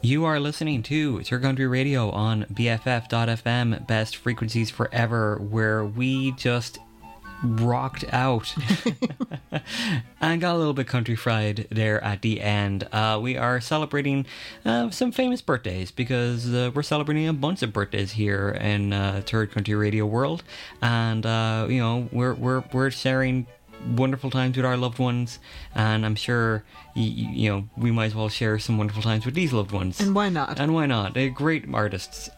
You are listening to Third Country Radio on BFF.FM, best frequencies forever, where we just rocked out and got a little bit country fried there at the end. We are celebrating some famous birthdays because we're celebrating a bunch of birthdays here in Third Country Radio world, and we're sharing wonderful times with our loved ones, and I'm sure we might as well share some wonderful times with these loved ones. And why not? They're great artists.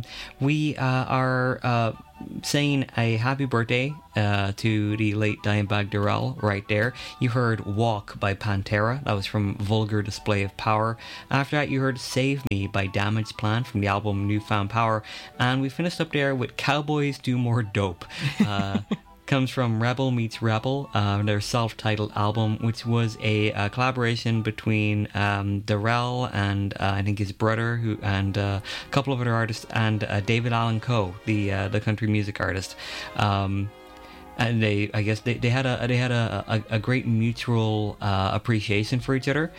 We are saying a happy birthday to the late Dimebag Darrell right there. You heard Walk by Pantera. That was from Vulgar Display of Power. After that, you heard Save Me by Damaged Plan from the album Newfound Power. And we finished up there with Cowboys Do More Dope. Comes from Rebel Meets Rebel, their self-titled album, which was a collaboration between Darrell and I think his brother, and a couple of other artists, and David Allan Coe, the country music artist. And they had a great mutual appreciation for each other,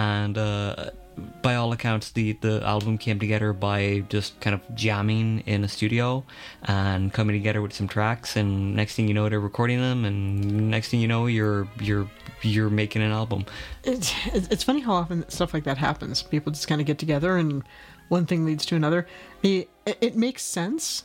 and by all accounts, the album came together by just kind of jamming in a studio and coming together with some tracks, and next thing you know, they're recording them, and next thing you know, you're making an album. It's funny how often stuff like that happens. People just kind of get together and one thing leads to another. It makes sense,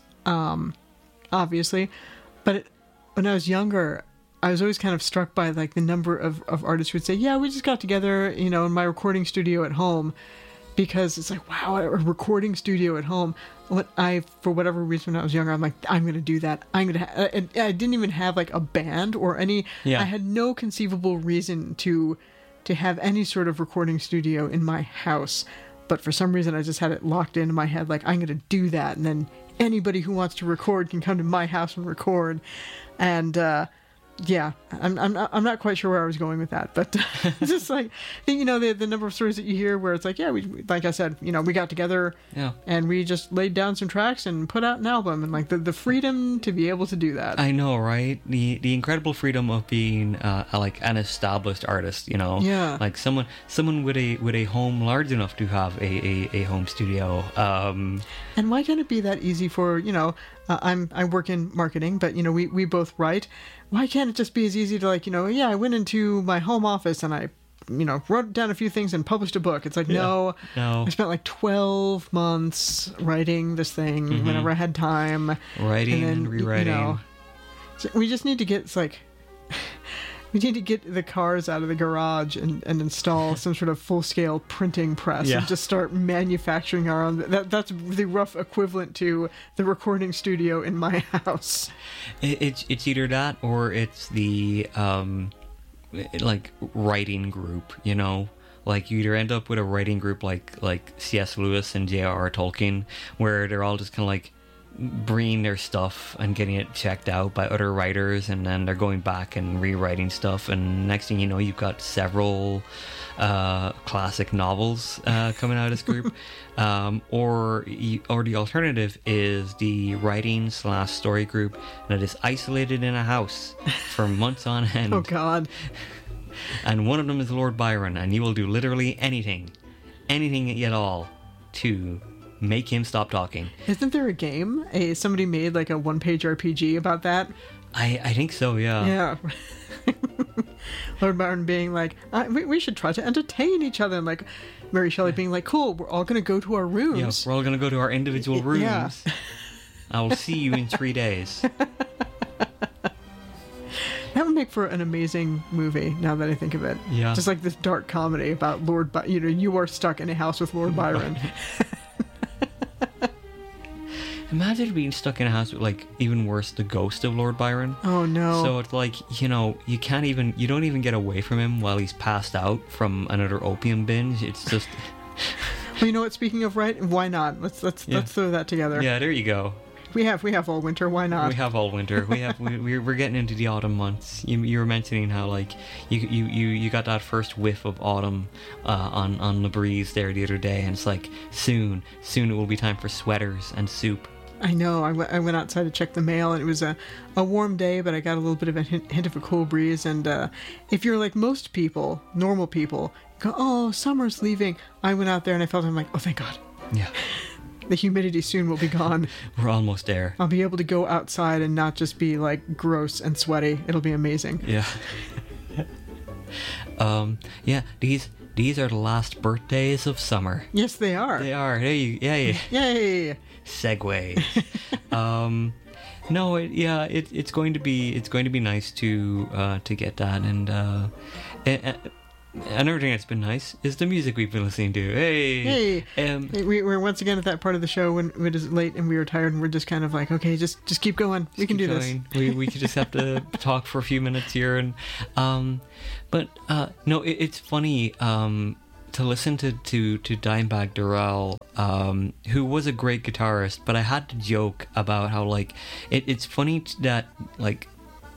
obviously, but when I was younger, I was always kind of struck by like the number of artists who would say, yeah, we just got together, in my recording studio at home, because it's like, wow, a recording studio at home. For whatever reason, when I was younger, I'm like, I'm going to do that. I didn't even have like a band or any, I had no conceivable reason to have any sort of recording studio in my house. But for some reason, I just had it locked into my head, like, I'm going to do that. And then anybody who wants to record can come to my house and record. And, yeah, I'm not quite sure where I was going with that, but just like the number of stories that you hear where it's like, yeah, we like I said, we got together, and we just laid down some tracks and put out an album, and like the freedom to be able to do that. I know, right? The incredible freedom of being like an established artist, Yeah. like someone with a home large enough to have a home studio. And why can't it be that easy for I work in marketing, but we both write. Why can't it just be as easy to I went into my home office and I wrote down a few things and published a book. It's like, no. I spent like 12 months writing this thing whenever I had time. Writing and rewriting. So we just need to get, we need to get the cars out of the garage and install some sort of full-scale printing press and just start manufacturing our own. That's the rough equivalent to the recording studio in my house. It's either that or it's the writing group, Like you either end up with a writing group like C.S. Lewis and J.R.R. Tolkien, where they're all just kind of like bringing their stuff and getting it checked out by other writers, and then they're going back and rewriting stuff, and next thing you know, you've got several classic novels coming out of this group. Or the alternative is the writing / story group that is isolated in a house for months on end. Oh God. And one of them is Lord Byron, and he will do literally anything at all to make him stop talking. Isn't there a game? Somebody made like a one-page RPG about that? I think so, yeah. Yeah. Lord Byron being like, we should try to entertain each other, and like Mary Shelley being like, cool, we're all going to go to our rooms. Yeah, we're all going to go to our individual rooms. Yeah. I will see you in 3 days. That would make for an amazing movie, now that I think of it. Yeah. Just like this dark comedy about Lord Byron. You are stuck in a house with Lord Byron. Imagine being stuck in a house with, like, even worse, the ghost of Lord Byron. Oh, no. So it's like, you don't even get away from him while he's passed out from another opium binge. It's just... Well, you know what, speaking of right, why not? Let's throw that together. Yeah, there you go. We have all winter, why not? We have all winter. We're getting into the autumn months. You were mentioning how, like, you got that first whiff of autumn on the breeze there the other day, and it's like, soon it will be time for sweaters and soup. I know. I went outside to check the mail, and it was a warm day, but I got a little bit of a hint of a cool breeze. And if you're like most people, normal people, go, oh, summer's leaving. I went out there and I felt, I'm like, oh, thank God. Yeah. The humidity soon will be gone. We're almost there. I'll be able to go outside and not just be like gross and sweaty. It'll be amazing. Yeah. Yeah, these are the last birthdays of summer. Yes, they are. They are. Hey, yay. Yay. Segue. No, it's going to be nice to get that, and another thing that's been nice is the music we've been listening to. Hey. We're once again at that part of the show when it is late and we were tired and we're just kind of like, okay, just keep going. We can do this. We could just have to talk for a few minutes here, and but no, it's funny to listen to Dimebag Darrell, who was a great guitarist, but I had to joke about how like it's funny that like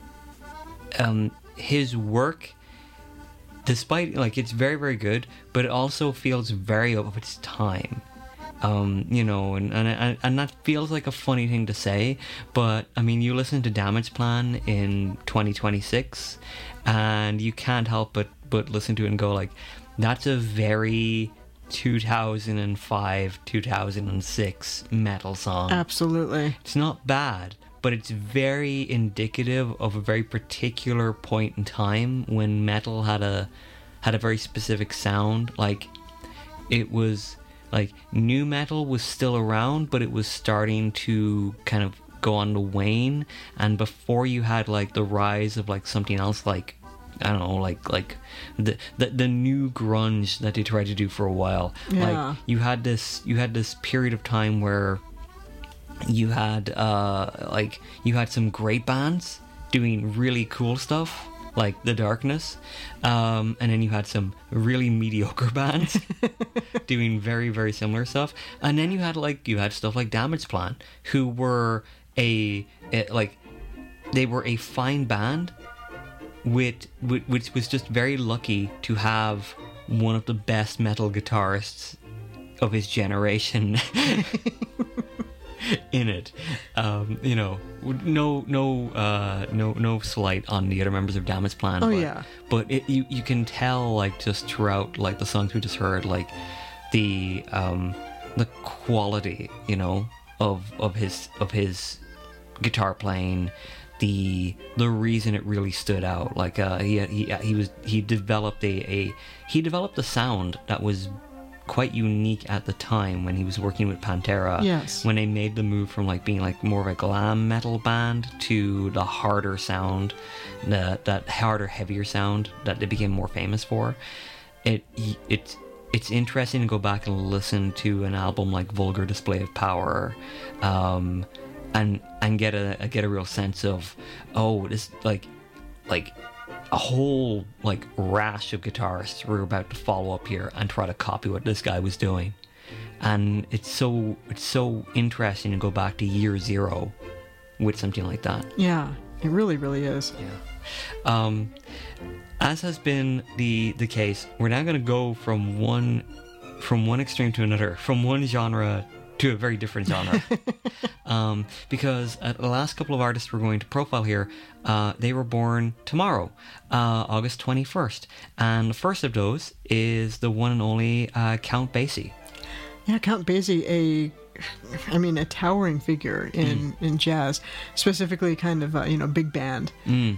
his work, despite like it's very, very good, but it also feels very of its time. You know, and that feels like a funny thing to say, but I mean, you listen to Damage Plan in 2026 and you can't help but listen to it and go like, that's a very 2005, 2006 metal song. Absolutely. It's not bad, but it's very indicative of a very particular point in time when metal had a very specific sound. Like, it was like new metal was still around, but it was starting to kind of go on the wane, and before you had like the rise of like something else, like I don't know, like the new grunge that they tried to do for a while. Yeah. Like you had this period of time where you had some great bands doing really cool stuff like The Darkness, and then you had some really mediocre bands doing very, very similar stuff, and then you had stuff like Damage Plan, who were they were a fine band which was just very lucky to have one of the best metal guitarists of his generation in it. You know, no slight on the other members of Damage Plan. But you can tell, like, just throughout like the songs we just heard, like the quality, you know, of his guitar playing, the reason it really stood out. Like he developed a sound that was quite unique at the time when he was working with Pantera. Yes. When they made the move from like being like more of a glam metal band to the harder sound, that harder, heavier sound that they became more famous for. It's interesting to go back and listen to an album like Vulgar Display of Power, and get a real sense of, oh, this like a whole like rash of guitarists were about to follow up here and try to copy what this guy was doing. And it's so interesting to go back to year zero with something like that. Yeah, it really, really is. Yeah. As has been the case, we're now going to go from one extreme to another, from one genre to a very different genre. Because the last couple of artists we're going to profile here, they were born tomorrow, August 21st. And the first of those is the one and only Count Basie. Yeah, Count Basie, a towering figure in jazz, specifically kind of big band.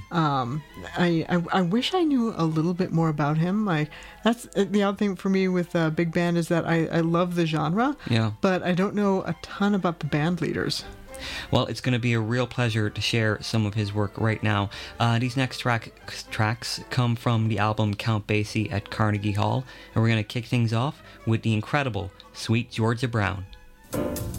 I wish I knew a little bit more about him. Like, that's the odd thing for me with big band, is that I love the genre, but I don't know a ton about the band leaders. Well, it's going to be a real pleasure to share some of his work right now. These next tracks come from the album Count Basie at Carnegie Hall, and we're going to kick things off with the incredible Sweet Georgia Brown.